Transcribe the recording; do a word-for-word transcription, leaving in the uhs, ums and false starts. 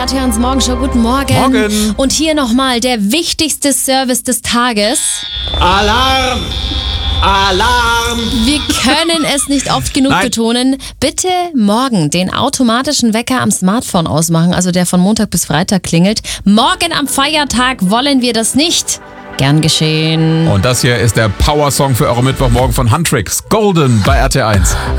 R T eins Morgenshow. Guten Morgen. Morgen. Und hier nochmal der wichtigste Service des Tages. Alarm! Alarm! Wir können es nicht oft genug Nein. betonen. Bitte morgen den automatischen Wecker am Smartphone ausmachen, also der von Montag bis Freitag klingelt. Morgen am Feiertag wollen wir das nicht. Gern geschehen. Und das hier ist der Power-Song für eure Mittwochmorgen von Huntrix. Golden bei R T eins.